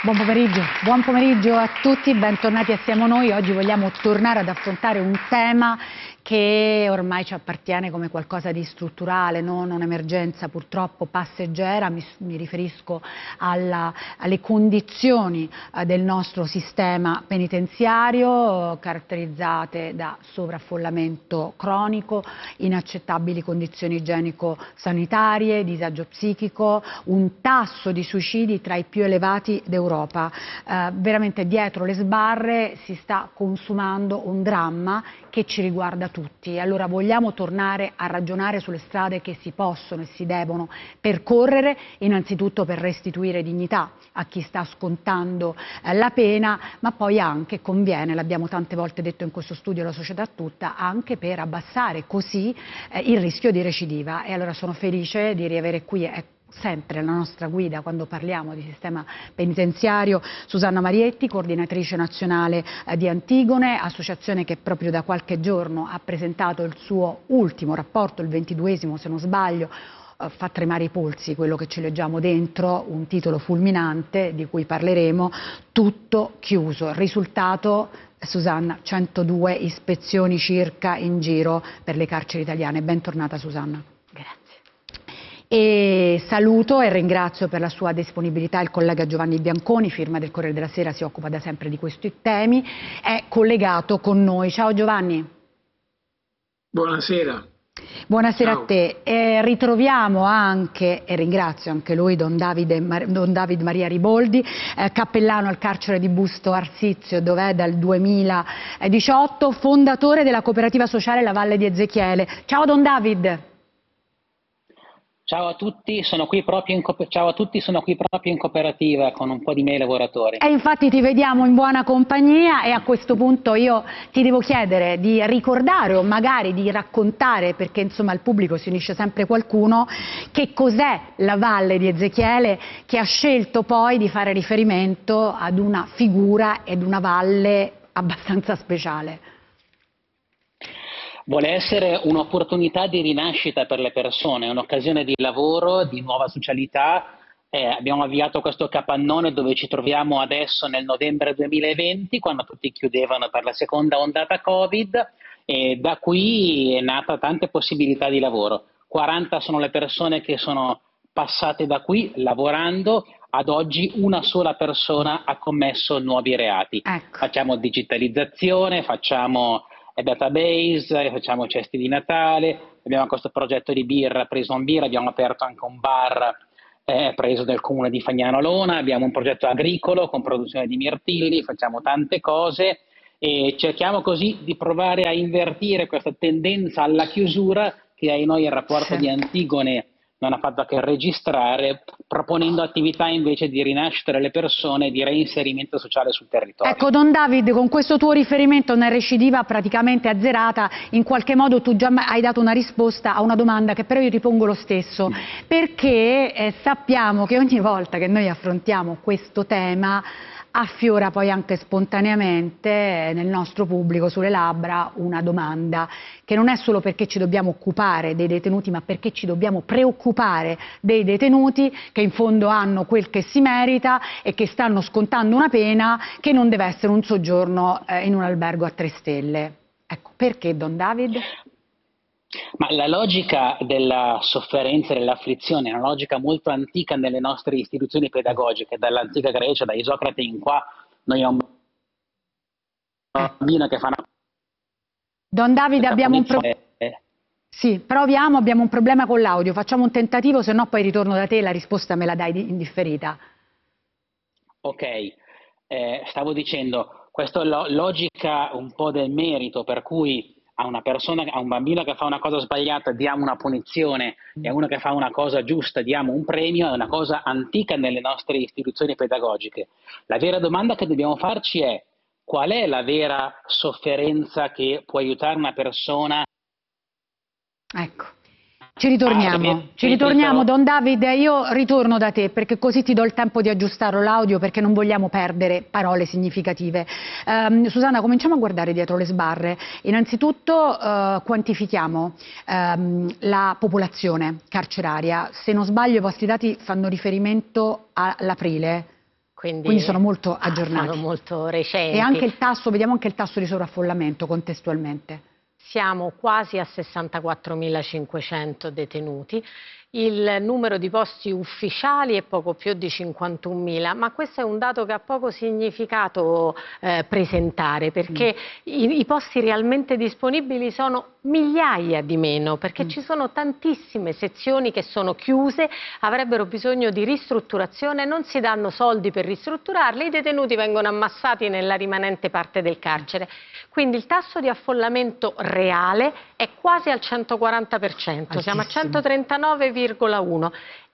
Buon pomeriggio a tutti, bentornati assieme a noi. Oggi vogliamo tornare ad affrontare un tema che ormai ci appartiene come qualcosa di strutturale, non un'emergenza purtroppo passeggera. Mi riferisco alle condizioni del nostro sistema penitenziario, caratterizzate da sovraffollamento cronico, inaccettabili condizioni igienico-sanitarie, disagio psichico, un tasso di suicidi tra i più elevati d'Europa. Veramente dietro le sbarre si sta consumando un dramma che ci riguarda tutti. Allora vogliamo tornare a ragionare sulle strade che si possono e si devono percorrere, innanzitutto per restituire dignità a chi sta scontando la pena, ma poi anche conviene, l'abbiamo tante volte detto in questo studio la società tutta, anche per abbassare così il rischio di recidiva. E allora sono felice di riavere qui sempre la nostra guida quando parliamo di sistema penitenziario, Susanna Marietti, coordinatrice nazionale di Antigone, associazione che proprio da qualche giorno ha presentato il suo ultimo rapporto, il 22esimo se non sbaglio. Fa tremare i polsi quello che ci leggiamo dentro, un titolo fulminante di cui parleremo, tutto chiuso. Il risultato, Susanna, 102 ispezioni circa in giro per le carceri italiane. Bentornata Susanna. Grazie. E saluto e ringrazio per la sua disponibilità il collega Giovanni Bianconi, firma del Corriere della Sera, si occupa da sempre di questi temi, è collegato con noi. Ciao Giovanni. Buonasera. Buonasera Ciao. a te. Ritroviamo anche, e ringrazio anche lui, Don David Maria Riboldi, cappellano al carcere di Busto Arsizio, dove è dal 2018, fondatore della cooperativa sociale La Valle di Ezechiele. Ciao Don David. Ciao a tutti, sono qui proprio in cooperativa con un po' di miei lavoratori. E infatti ti vediamo in buona compagnia e a questo punto io ti devo chiedere di ricordare o magari di raccontare, perché insomma al pubblico si unisce sempre qualcuno, che cos'è la Valle di Ezechiele, che ha scelto poi di fare riferimento ad una figura ed una valle abbastanza speciale. Vuole essere un'opportunità di rinascita per le persone, un'occasione di lavoro, di nuova socialità. Abbiamo avviato questo capannone dove ci troviamo adesso nel novembre 2020, quando tutti chiudevano per la seconda ondata Covid, e da qui è nata tante possibilità di lavoro. 40 sono le persone che sono passate da qui lavorando. Ad oggi una sola persona ha commesso nuovi reati. Ecco. Facciamo digitalizzazione, facciamo database, facciamo cesti di Natale, abbiamo questo progetto di birra, Prison Beer, abbiamo aperto anche un bar preso del comune di Fagnano Lona, abbiamo un progetto agricolo con produzione di mirtilli, facciamo tante cose e cerchiamo così di provare a invertire questa tendenza alla chiusura che ai noi il rapporto di Antigone non ha fatto che registrare, proponendo attività invece di rinascita delle persone e di reinserimento sociale sul territorio. Ecco Don David, con questo tuo riferimento a una recidiva praticamente azzerata, in qualche modo tu già hai dato una risposta a una domanda che però io ti pongo lo stesso, perché sappiamo che ogni volta che noi affrontiamo questo tema affiora poi anche spontaneamente nel nostro pubblico sulle labbra una domanda che non è solo perché ci dobbiamo occupare dei detenuti, ma perché ci dobbiamo preoccupare dei detenuti che in fondo hanno quel che si merita e che stanno scontando una pena che non deve essere un soggiorno in un albergo a 3 stelle. Ecco, perché Don David? Ma la logica della sofferenza e dell'afflizione è una logica molto antica nelle nostre istituzioni pedagogiche, dall'antica Grecia, da Isocrate in qua. Noi abbiamo un bambino che fa una... Don David, abbiamo un problema. Sì, proviamo, abbiamo un problema con l'audio, facciamo un tentativo, se no poi ritorno da te e la risposta me la dai in differita. Ok, stavo dicendo, questa è la logica un po' del merito, per cui a una persona, a un bambino che fa una cosa sbagliata diamo una punizione e a uno che fa una cosa giusta diamo un premio, è una cosa antica nelle nostre istituzioni pedagogiche. La vera domanda che dobbiamo farci è: qual è la vera sofferenza che può aiutare una persona? Ecco, ci ritorniamo Don David, io ritorno da te perché così ti do il tempo di aggiustare l'audio, perché non vogliamo perdere parole significative. Susanna, cominciamo a guardare dietro le sbarre. Innanzitutto quantifichiamo la popolazione carceraria. Se non sbaglio i vostri dati fanno riferimento all'aprile. Quindi sono molto aggiornati. Sono molto recenti. E anche il tasso, vediamo anche il tasso di sovraffollamento contestualmente. Siamo quasi a 64.500 detenuti, il numero di posti ufficiali è poco più di 51.000, ma questo è un dato che ha poco significato presentare, perché i posti realmente disponibili sono migliaia di meno, perché ci sono tantissime sezioni che sono chiuse, avrebbero bisogno di ristrutturazione, non si danno soldi per ristrutturarle, i detenuti vengono ammassati nella rimanente parte del carcere. Quindi il tasso di affollamento reale è quasi al 140%, siamo a 139,1%.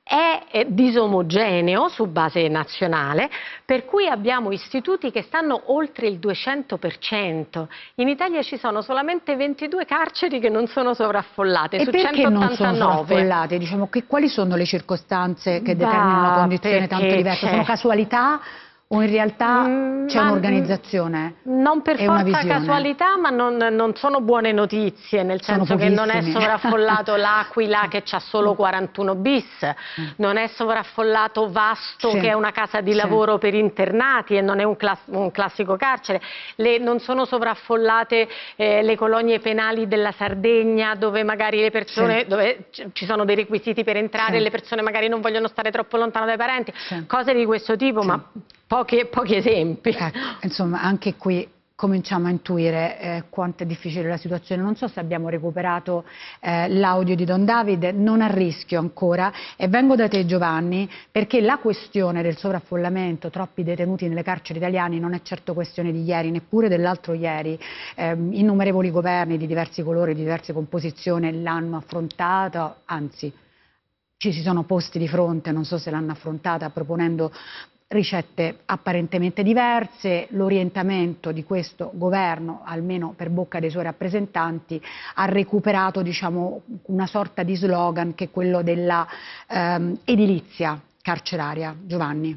È disomogeneo su base nazionale, per cui abbiamo istituti che stanno oltre il 200%. In Italia ci sono solamente 22 carceri che non sono sovraffollate, e su perché 189. Non sono sovraffollate? Diciamo, quali sono le circostanze che determinano una condizione tanto diversa? Sono casualità? O in realtà c'è un'organizzazione? Non per forza casualità, ma non sono buone notizie, nel senso che non è sovraffollato l'Aquila che ha solo 41 bis, non è sovraffollato Vasto che è una casa di lavoro per internati e non è un classico carcere, non sono sovraffollate le colonie penali della Sardegna dove magari le persone, dove ci sono dei requisiti per entrare e le persone magari non vogliono stare troppo lontano dai parenti, cose di questo tipo, ma pochi esempi. Ecco, insomma, anche qui cominciamo a intuire quanto è difficile la situazione. Non so se abbiamo recuperato l'audio di Don Davide, non a rischio ancora, e vengo da te Giovanni, perché la questione del sovraffollamento, troppi detenuti nelle carceri italiane, non è certo questione di ieri, neppure dell'altro ieri. Innumerevoli governi di diversi colori, di diverse composizioni l'hanno affrontato, anzi ci si sono posti di fronte, non so se l'hanno affrontata, proponendo ricette apparentemente diverse. L'orientamento di questo governo, almeno per bocca dei suoi rappresentanti, ha recuperato, diciamo, una sorta di slogan che è quello della edilizia carceraria. Giovanni.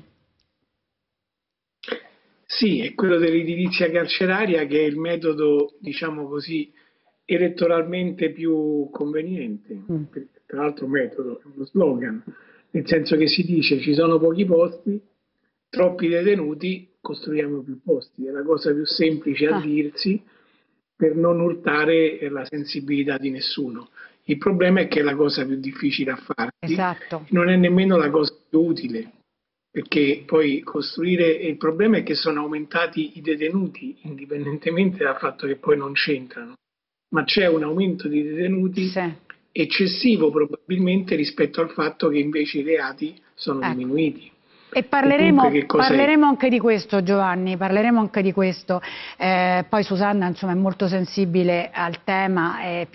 Sì, è quello dell'edilizia carceraria che è il metodo, diciamo così, elettoralmente più conveniente. Tra l'altro metodo, è uno slogan, nel senso che si dice ci sono pochi posti, troppi detenuti, costruiamo più posti. È la cosa più semplice a dirsi per non urtare la sensibilità di nessuno. Il problema è che è la cosa più difficile a farsi, non è nemmeno la cosa più utile, perché poi costruire, il problema è che sono aumentati i detenuti, indipendentemente dal fatto che poi non c'entrano, ma c'è un aumento di detenuti eccessivo probabilmente rispetto al fatto che invece i reati sono diminuiti. E parleremo anche di questo, Giovanni, parleremo anche di questo. Poi Susanna, insomma, è molto sensibile al tema.